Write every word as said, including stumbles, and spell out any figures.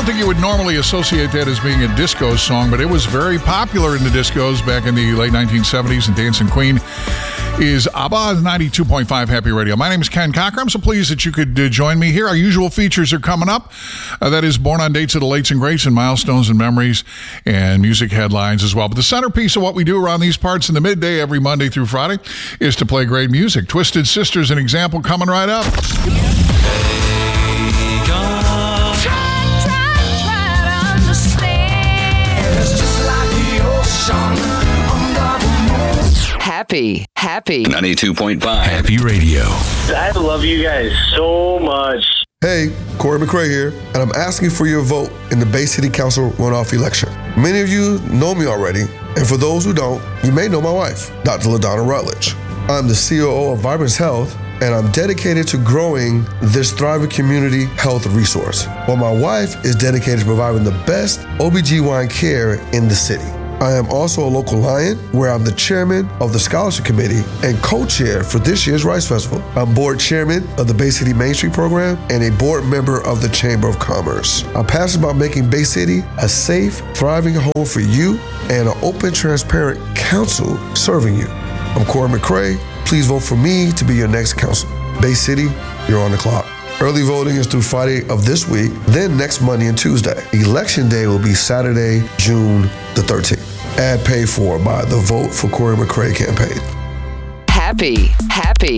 think you would normally associate that as being a disco song, but it was very popular in the discos back in the late nineteen seventies, and Dancing Queen is ABBA, ninety-two point five Happy Radio. My name is Ken Cocker. I'm so pleased that you could uh, join me here. Our usual features are coming up. Uh, that is Born on Dates of the Lates and Greats and Milestones and Memories and music headlines as well. But the centerpiece of what we do around these parts in the midday every Monday through Friday is to play great music. Twisted Sister's an example coming right up. Happy, happy. ninety-two point five Happy Radio. I love you guys so much. Hey, Corey McRae here, and I'm asking for your vote in the Bay City Council runoff election. Many of you know me already, and for those who don't, you may know my wife, Doctor LaDonna Rutledge. I'm the C O O of Vibrance Health, and I'm dedicated to growing this thriving community health resource, while my wife is dedicated to providing the best O B G Y N care in the city. I am also a local Lion, where I'm the chairman of the scholarship committee and co-chair for this year's Rice Festival. I'm board chairman of the Bay City Main Street program and a board member of the Chamber of Commerce. I'm passionate about making Bay City a safe, thriving home for you and an open, transparent council serving you. I'm Corey McRae. Please vote for me to be your next council. Bay City, you're on the clock. Early voting is through Friday of this week, then next Monday and Tuesday. Election day will be Saturday, June the thirteenth. Ad paid for by the Vote for Corey McRae campaign. Happy, happy.